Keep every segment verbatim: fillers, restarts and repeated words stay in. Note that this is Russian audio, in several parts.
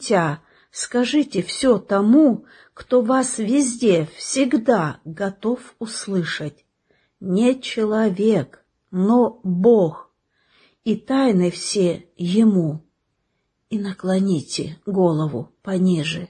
дитя, скажите все тому, кто вас везде, всегда готов услышать. Не человек, но Бог, и тайны все Ему. И наклоните голову пониже.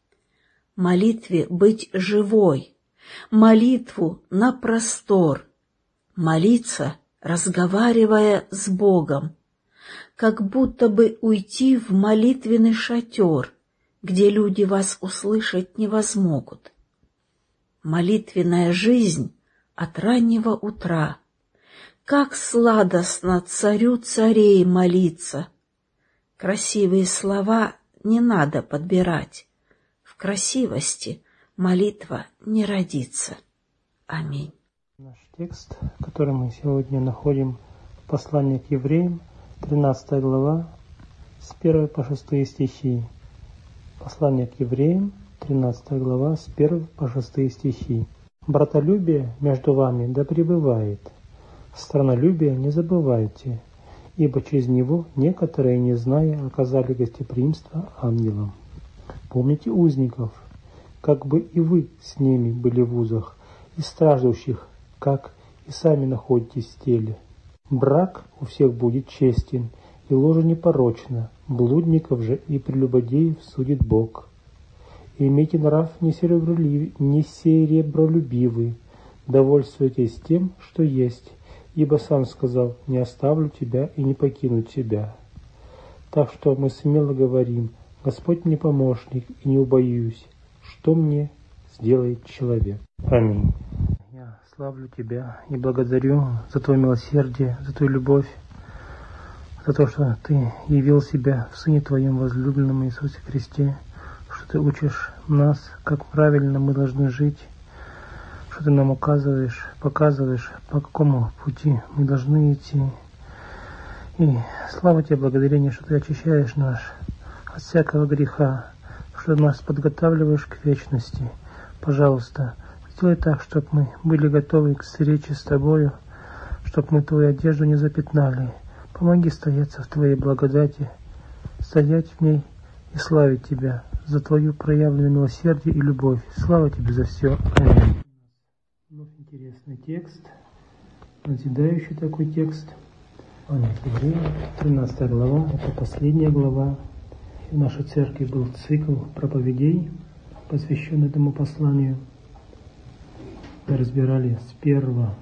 Молитве быть живой, молитву на простор, молиться, разговаривая с Богом, как будто бы уйти в молитвенный шатер, где люди вас услышать не возмогут. Молитвенная жизнь от раннего утра. Как сладостно царю царей молиться! Красивые слова не надо подбирать. В красивости молитва не родится. Аминь. Наш текст, который мы сегодня находим в послании к евреям, тринадцатая глава, с первого по шестые стихи. Послание к евреям, тринадцатая глава, с первого по шестые стихи. «Братолюбие между вами да пребывает. Странолюбие не забывайте, ибо через него некоторые, не зная, оказали гостеприимство ангелам. Помните узников, как бы и вы с ними были в узах, и страждущих, как и сами находитесь в теле. Брак у всех будет честен, и ложа непорочна, блудников же и прелюбодеев судит Бог. И имейте нрав не серебролюбивый, довольствуйтесь тем, что есть, ибо сам сказал: не оставлю тебя и не покину тебя. Так что мы смело говорим: Господь мне помощник, и не убоюсь, что мне сделает человек. Аминь. Я славлю Тебя и благодарю за Твое милосердие, за Твою любовь, за то, что Ты явил себя в Сыне Твоем возлюбленном Иисусе Христе, что Ты учишь нас, как правильно мы должны жить, что Ты нам указываешь, показываешь, по какому пути мы должны идти. И слава Тебе, благодарение, что Ты очищаешь нас от всякого греха, что нас подготавливаешь к вечности. Пожалуйста, сделай так, чтобы мы были готовы к встрече с Тобою, чтобы мы Твою одежду не запятнали. Помоги стояться в Твоей благодати, стоять в ней и славить Тебя за Твою проявленное милосердие и любовь. Слава Тебе за все. Аминь. Вновь интересный текст, назидающий такой текст. тринадцатая глава, это последняя глава. В нашей церкви был цикл проповедей, посвященный этому посланию. Мы разбирали с, первого,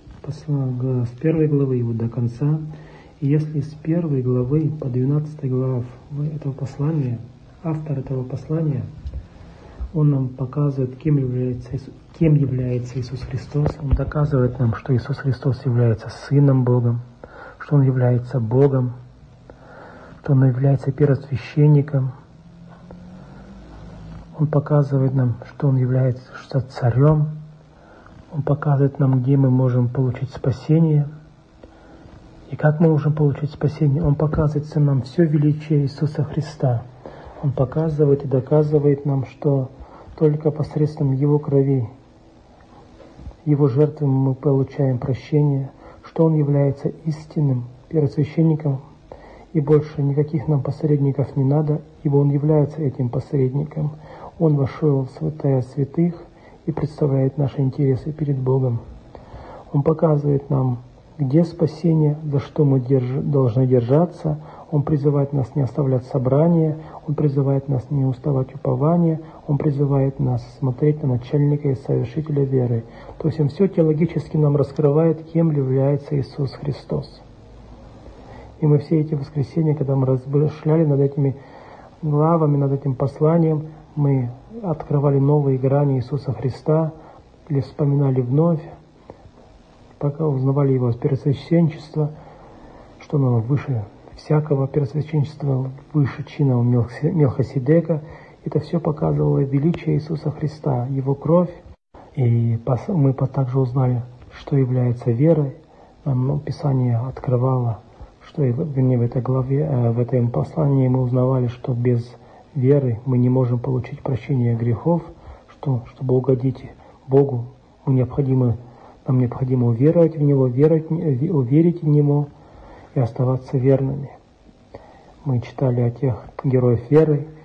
с первой главы его до конца. И если с первой главы по двенадцатой главу этого послания, автор этого послания, он нам показывает, кем является, кем является Иисус Христос. Он доказывает нам, что Иисус Христос является Сыном Богом, что Он является Богом, что Он является первосвященником. Он показывает нам, что Он является что царем. Он показывает нам, где мы можем получить спасение и как мы можем получить спасение. Он показывает нам все величие Иисуса Христа. Он показывает и доказывает нам, что только посредством Его крови, Его жертвы мы получаем прощение, что Он является истинным первосвященником, и больше никаких нам посредников не надо, ибо Он является этим посредником. Он вошел в святая святых и представляет наши интересы перед Богом. Он показывает нам, где спасение, за что мы держ... должны держаться. Он призывает нас не оставлять собрания, Он призывает нас не уставать упования, Он призывает нас смотреть на начальника и совершителя веры. То есть Он все теологически нам раскрывает, кем является Иисус Христос. И мы все эти воскресенья, когда мы размышляли над этими главами, над этим посланием, мы открывали новые грани Иисуса Христа, или вспоминали вновь, пока узнавали Его первосвященчество, что Он выше всякого первосвященчества, выше чина Мелхиседека. Это все показывало величие Иисуса Христа, Его кровь. И мы также узнали, что является верой. Нам Писание открывало, что, вернее, в этой главе, в этом послании мы узнавали, что без веры мы не можем получить прощение грехов, что, чтобы угодить Богу, мы необходимо, нам необходимо уверовать в Него, верить, уверить в Него и оставаться верными. Мы читали о тех героях веры,